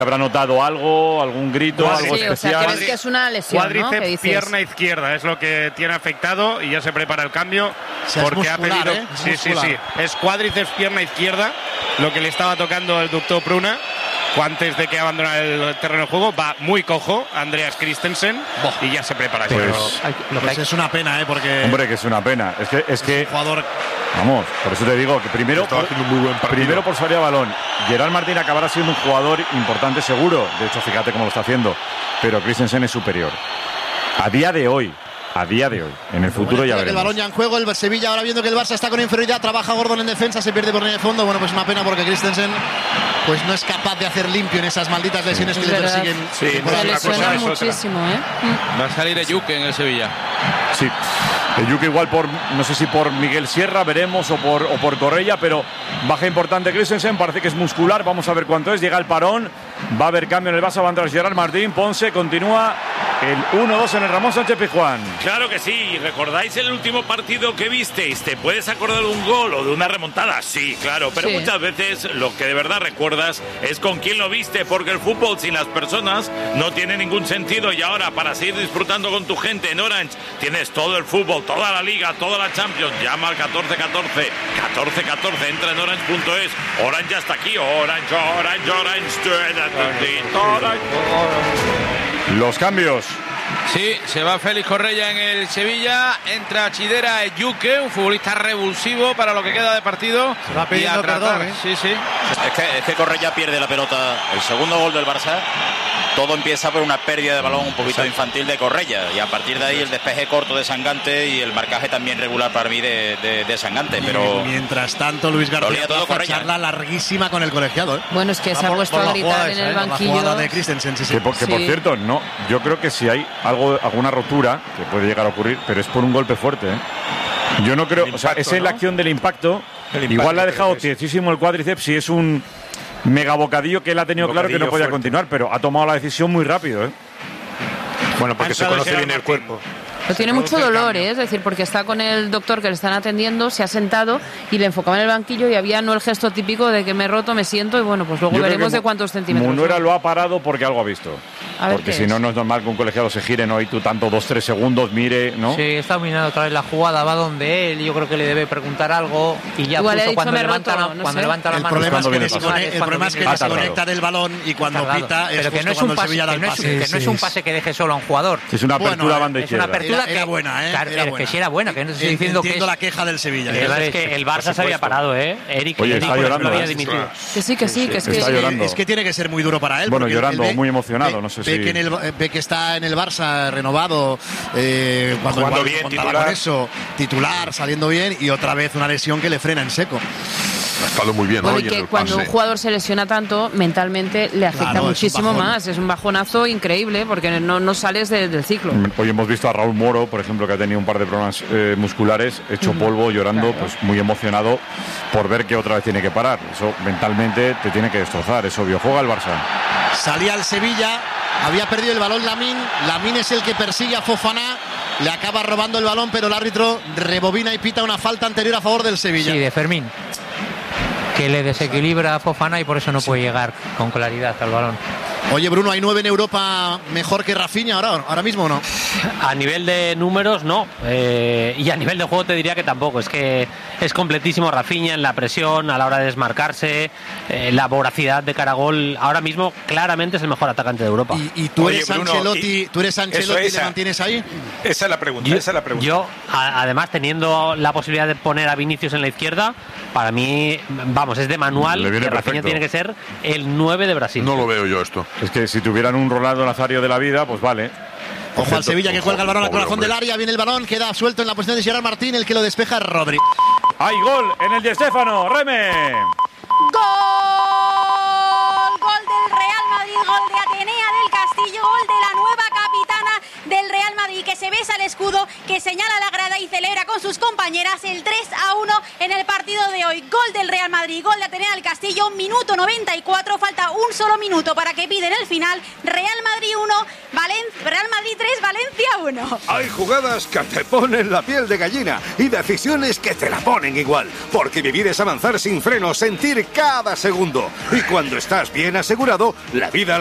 habrá notado algo, algún grito, algo especial. O sea, ¿crees que es una lesión, cuádriceps, ¿no? pierna izquierda es lo que tiene afectado y ya se prepara el cambio porque muscular, ha pedido. Sí. Es cuádriceps, pierna izquierda lo que le estaba tocando el doctor Pruna antes de que abandonara el terreno de juego. Va muy cojo Andreas Christensen y ya se prepara. Pues es una pena, porque hombre, que es una pena. Es que jugador. Vamos, por eso te digo que primero por salida de balón. Gerard Martín acabará siendo un jugador importante seguro. De hecho, fíjate cómo lo está haciendo. Pero Christensen es superior. A día de hoy. En el futuro ya veremos. El balón ya en juego, el Sevilla ahora viendo que el Barça está con inferioridad, trabaja Gordon en defensa, se pierde por línea de fondo. Bueno, pues una pena porque Christensen pues no es capaz de hacer limpio en esas malditas lesiones que le persiguen. Le lesiona muchísimo, Va a salir Eyuke en el Sevilla. Sí. Eyuke igual no sé si por Miguel Sierra, veremos, o por Correia, pero baja importante Christensen, parece que es muscular, vamos a ver cuánto es. Llega el parón, va a haber cambio en el Barça, va a entrar Gerard Martín, Ponce, continúa el 1-2 en el Ramón Sánchez Pizjuán. Claro que sí. ¿Recordáis el último partido que visteis? ¿Te puedes acordar de un gol o de una remontada? Sí, claro, pero muchas veces lo que de verdad recuerdas es con quién lo viste, porque el fútbol sin las personas no tiene ningún sentido. Y ahora, para seguir disfrutando con tu gente en Orange, tienes todo el fútbol, toda la Liga, toda la Champions. Llama al 1414, entra en orange.es. Orange ya está aquí. Orange. Los cambios. Sí, se va Félix Correia en el Sevilla, entra Chidera Eyuke, un futbolista revulsivo para lo que queda de partido. Se va pidiendo perdón, Sí. Es que Correia pierde la pelota. El segundo gol del Barça, todo empieza por una pérdida de balón un poquito infantil de Correia, y a partir de ahí el despeje corto de Sangante y el marcaje también regular para mí de Sangante. Pero mientras tanto, Luis García todo una charla larguísima con el colegiado. Bueno, es que se ha puesto a gritar en el banquillo. La jugada de Christensen, Que por cierto, no, yo creo que si hay alguna rotura, que puede llegar a ocurrir, pero es por un golpe fuerte, Yo no creo, es en la acción del impacto. Igual le ha dejado tiesísimo el cuádriceps y es un mega bocadillo que él ha tenido claro que no podía continuar, pero ha tomado la decisión muy rápido, Bueno, porque se conoce bien el cuerpo. Pero tiene mucho dolor, es decir, porque está con el doctor que le están atendiendo, se ha sentado y le enfocaba en el banquillo y había no el gesto típico de que me he roto, me siento, y bueno, pues luego veremos de cuántos centímetros. Munuera lo ha parado porque algo ha visto. Porque si no, no es normal que un colegiado se gire, ¿no? Y tú tanto 2-3 segundos, mire, ¿no? Sí, está mirando otra vez la jugada, va donde él, yo creo que le debe preguntar algo y ya puso cuando levanta la mano. El problema es que desconecta del balón y cuando pita pero que no es un pase, que no es un pase que deje solo a un jugador. Es una apertura a banda izquierda. Es una apertura era buena, Claro, que sí era buena, que no estoy diciendo que la queja del Sevilla. Es que el Barça se había parado, Eric. Oye, está llorando. Lo había dimitido. Que sí. Es que tiene que ser muy duro para él. Bueno, llorando, muy emocionado, no sé si... Ve que está en el Barça renovado, cuando bien, contaba con eso, titular, saliendo bien, y otra vez una lesión que le frena en seco. Ha estado muy bien, bueno, y que cuando un jugador se lesiona tanto, mentalmente le afecta muchísimo más. Es un bajonazo increíble porque no sales del ciclo. Hoy hemos visto a Raúl Moro, por ejemplo, que ha tenido un par de problemas musculares, hecho polvo, llorando, pues muy emocionado por ver que otra vez tiene que parar. Eso mentalmente te tiene que destrozar, es obvio. Juega el Barça. Salía el Sevilla, había perdido el balón Lamine es el que persigue a Fofana, le acaba robando el balón, pero el árbitro rebobina y pita una falta anterior a favor del Sevilla. Sí, de Fermín, que le desequilibra a Fofana y por eso no puede llegar con claridad al balón. Oye, Bruno, ¿hay 9 en Europa mejor que Rafinha ahora mismo o no? A nivel de números, no. Y a nivel de juego te diría que tampoco. Es que es completísimo Rafinha en la presión, a la hora de desmarcarse, la voracidad de cara a gol. Ahora mismo, claramente es el mejor atacante de Europa. ¿Y tú eres Ancelotti, y le mantienes ahí? Esa es la pregunta. Yo, además, teniendo la posibilidad de poner a Vinicius en la izquierda, para mí, vamos, es de manual que Rafinha tiene que ser el 9 de Brasil. No lo veo yo esto. Es que si tuvieran un Ronaldo Nazario de la vida, pues vale. Ojo al Sevilla que cuelga el balón al corazón del área, viene el balón, queda suelto en la posición de Gerard Martín, el que lo despeja es Rodri. ¡Hay gol en el Di Stéfano! ¡Reme! ¡Gol! Gol del Real Madrid, gol de Atenea del Castillo, gol de la nueva capitana del Real Madrid, que se besa el escudo, que señala la grada y celebra con sus compañeras el 3-1 en el partido de hoy. Gol del Real Madrid, Madrid, gol de Atenea del Castillo, minuto 94, falta un solo minuto para que piden el final. Real Madrid 1, Real Madrid 3, Valencia 1. Hay jugadas que te ponen la piel de gallina y decisiones que te la ponen igual, porque vivir es avanzar sin freno, sentir cada segundo. Y cuando estás bien asegurado, la vida